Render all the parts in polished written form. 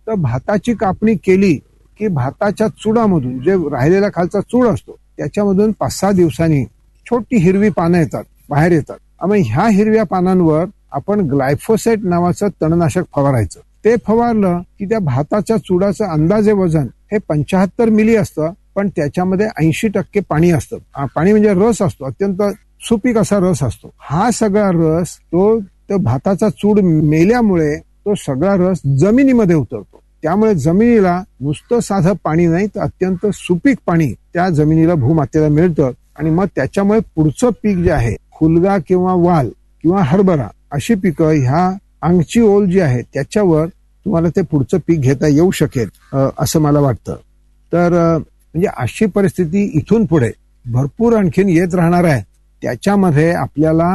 तर भाताची कापणी केली की भाताच्या चुडामधून जे राहिलेला खालचा चूड असतो त्याच्यामधून 5-6 दिवसांनी छोटी हिरवी पानं येतात, बाहेर येतात. आणि ह्या हिरव्या पानांवर आपण ग्लायफोसेट नावाचं तणनाशक फवारायचं. ते फवारलं की त्या भाताच्या चुडाचं अंदाजे वजन हे 75 मिली असतं, पण त्याच्यामध्ये 80% पाणी असतं. पाणी म्हणजे रस असतो, अत्यंत सुपीक असा रस असतो. हा सगळा रस तो भाताचा चूड मेल्यामुळे तो सगळा रस जमिनीमध्ये उतरतो. त्यामुळे जमिनीला नुसतं साधं पाणी नाही तर अत्यंत सुपीक पाणी त्या जमिनीला भूमातेला मिळतं. आणि मग त्याच्यामुळे पुढचं पीक जे आहे हुलगा किंवा वाल किंवा हरभरा अशी पिकं ह्या अंगची ओल जी आहे त्याच्यावर तुम्हाला ते पुढचं पीक घेता येऊ शकेल असं मला वाटतं. तर म्हणजे अशी परिस्थिती इथून पुढे भरपूर आणखीन येत राहणार आहे. त्याच्यामध्ये आपल्याला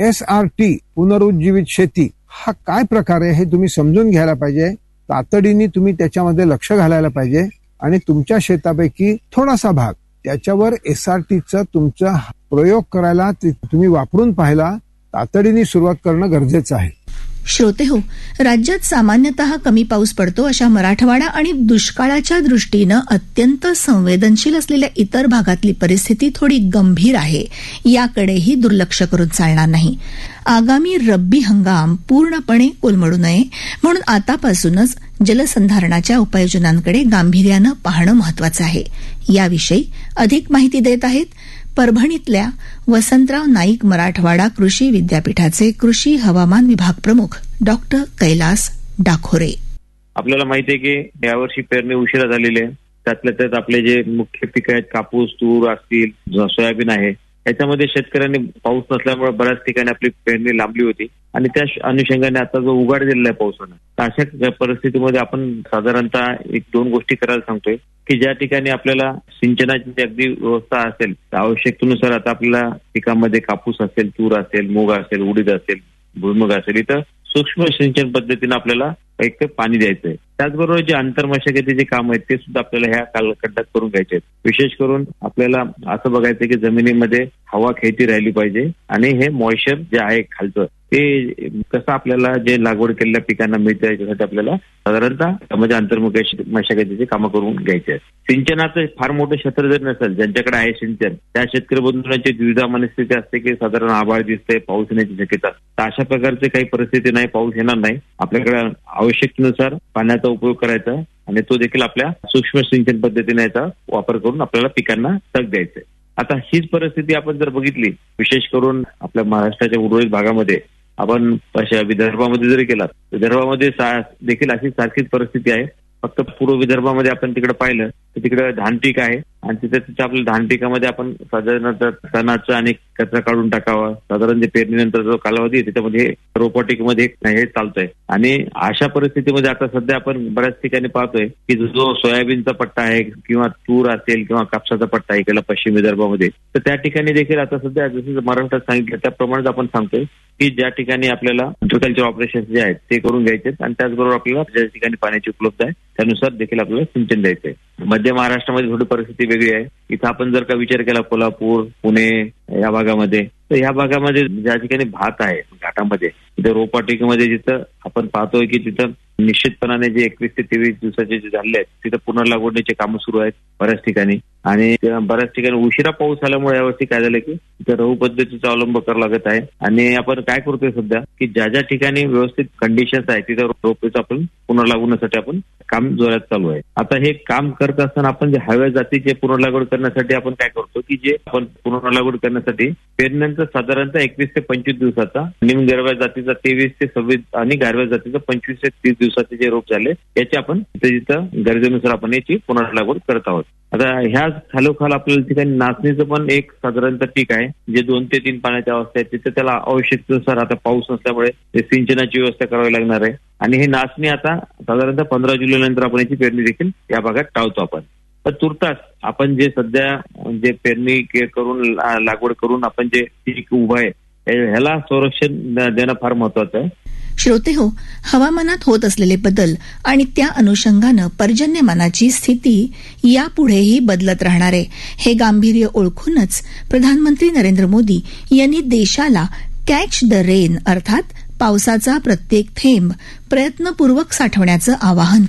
SRT पुनरुज्जीवित शेती हा काय प्रकार आहे हे तुम्ही समजून घ्यायला पाहिजे. तातडीने तुम्ही त्याच्यामध्ये लक्ष घालायला पाहिजे आणि तुमच्या शेतापैकी थोडासा भाग त्याच्यावर SRTचा तुमचा प्रयोग करायला तुम्ही वापरून पाहायला तातडीने सुरुवात करणं गरजेचं आहे. श्रोते हो, राज्यात सामान्यतः कमी पाऊस पडतो अशा मराठवाडा आणि दुष्काळाच्या दृष्टीनं अत्यंत संवेदनशील असलेल्या इतर भागातली परिस्थिती थोडी गंभीर आहे. याकडेही दुर्लक्ष करून चालणार नाही. आगामी रब्बी हंगाम पूर्णपणे कोलमडू नये म्हणून आतापासूनच जलसंधारणाच्या उपाययोजनांकडे गांभीर्यानं पाहणं महत्वाचं आहे. याविषयी अधिक माहिती देत आहेत परभणीतल्या वसंतराव नाईक मराठवाडा कृषी विद्यापीठाचे कृषी हवामान विभाग प्रमुख डॉक्टर कैलास डाखोरे. आपल्याला माहिती आहे की यावर्षी पेरणी उशिरा झालेली आहे. त्यातल्या त्यात आपले जे मुख्य पिकं आहेत कापूस, तूर असतील, सोयाबीन आहे, याच्यामध्ये शेतकऱ्यांनी पाऊस नसल्यामुळे बऱ्याच ठिकाणी आपली पेरणी लांबली होती आणि त्या अनुषंगाने आता जो उघाड दिलेला आहे पावसानं, अशा परिस्थितीमध्ये आपण साधारणतः 1-2 गोष्टी करायला सांगतोय की ज्या ठिकाणी आपल्याला सिंचनाची अगदी व्यवस्था असेल आवश्यकतेनुसार आता आपल्याला पिकांमध्ये कापूस असेल, तूर असेल, मूग असेल, उडीद असेल, भुईमूग असेल, इथं सूक्ष्म सिंचन पद्धतीनं आपल्याला एक पाणी द्यायचंय. त्याचबरोबर जे आंतरमशागतीचे काम आहेत ते सुद्धा आपल्याला ह्या कालखंडात करून घ्यायचे आहेत. विशेष करून आपल्याला असं बघायचं की जमिनीमध्ये हवा खेळती राहिली पाहिजे आणि हे मॉइश्चर जे आहे खालचं ते कसं आपल्याला जे लागवड केलेल्या पिकांना मिळतं याच्यासाठी आपल्याला साधारणतः म्हणजे आंतरमशागतीचे कामं करून घ्यायचे आहेत. सिंचनाचं फार मोठं क्षेत्र जर नसेल, ज्यांच्याकडे आहे सिंचन त्या शेतकरी बंधूंची द्विधा मनस्थिती असते की साधारण आभाळ दिसतंय, पाऊस येण्याची शक्यता. तर अशा प्रकारचे काही परिस्थिती नाही, पाऊस येणार नाही. आपल्याकडे आवश्यकतेनुसार पाण्याचा उपयोग करायचा आणि तो देखील आपल्या सूक्ष्म सिंचन पद्धतीने याचा वापर करून आपल्याला पिकांना तग द्यायचंय. आता हीच परिस्थिती आपण जर बघितली, विशेष करून आपल्या महाराष्ट्राच्या उर्वरित भागामध्ये, आपण विदर्भामध्ये जरी केला, विदर्भामध्ये देखील अशी सारखीच परिस्थिती आहे. फक्त पूर्व विदर्भामध्ये आपण तिकडे पाहिलं तर तिकडे धान पीक आहे आणि तिथे आपल्या धान पिकामध्ये आपण साधारणतः तणाचं आणि कचरा काढून टाकावा. साधारण जे पेरणीनंतर जो कालावधी आहे त्याच्यामध्ये रोपॉटिकमध्ये हे चालतंय. आणि अशा परिस्थितीमध्ये आता सध्या आपण बऱ्याच ठिकाणी पाहतोय की जो सोयाबीनचा पट्टा आहे किंवा तूर असेल किंवा कापसाचा पट्टा आहे केला पश्चिम विदर्भामध्ये, तर त्या ठिकाणी देखील आता सध्या जसं महाराष्ट्रात सांगितलं त्याप्रमाणे आपण सांगतोय की ज्या ठिकाणी आपल्याला ऍग्रिकल्चर ऑपरेशन जे आहेत ते करून घ्यायचे आणि त्याचबरोबर आपल्याला ज्या ठिकाणी पाण्याची उपलब्ध आहे त्यानुसार देखील आपल्याला सिंचन द्यायचंय. मध्य महाराष्ट्रामध्ये थोडी परिस्थिती वेगळी आहे. इथं आपण जर का विचार केला कोल्हापूर, पुणे या भागामध्ये, तर या भागामध्ये ज्या ठिकाणी भात आहे घाटामध्ये, तिथे रोपवाटिकेमध्ये जिथं आपण पाहतोय की तिथं निश्चितपणाने जे 21 ते 23 दिवसाचे जे झाले आहेत तिथं पुनर्लागवडीचे कामं सुरू आहेत बऱ्याच ठिकाणी. आणि बऱ्याच ठिकाणी उशिरा पाऊस झाल्यामुळे यावर्षी काय झालं की तिथं रहू पद्धतीचा अवलंब करावा लागत आहे. आणि आपण काय करतोय सध्या की ज्या ज्या ठिकाणी व्यवस्थित कंडिशन्स आहे तिथं रोपाचं आपण पुनर्लागवडीसाठी आपण काम जोरात चालू आहे. आता हे काम करत असताना आपण जे हव्या जातीचे पुनर्लागवड करण्यासाठी आपण काय करतो की जे आपण पुनर्लागवड करण्यासाठी पेरणीनंतर साधारणतः 21 ते 25 दिवसाचा, निमगारव्या जातीचा 23 ते 26 आणि गारव्या जातीचा 25 ते 30 दिवसाचे जे रोप झाले याचे आपण तिथं गरजेनुसार आपण याची पुनर्लागवड करत आहोत. आता ह्या खालोखाल आपल्याला ठिकाणी नाचणीचं पण एक साधारणतः पीक आहे जे 2 ते 3 पाण्याच्या अवस्था आहे. तिथे त्याला आवश्यकतेनुसार आता पाऊस नसल्यामुळे सिंचनाची व्यवस्था करावी लागणार आहे. आणि हे नाचणी आता साधारणतः 15 जुलैनंतर आपण याची पेरणी देखील या भागात टाळतो आपण. तर तुर्तास आपण जे सध्या जे पेरणी करून लागवड करून आपण जे पीक उभं आहे ह्याला संरक्षण देणं फार महत्वाचं आहे. श्रोते हो, हवामानात होत असलेले बदल आणि त्या अनुषंगानं पर्जन्यमानाची स्थिती यापुढेही बदलत राहणार आहे हे गांभीर्य ओळखूनच प्रधानमंत्री नरेंद्र मोदी यांनी देशाला कॅच द रेन अर्थात पावसाचा प्रत्येक थेंब प्रयत्नपूर्वक साठवण्याचं आवाहन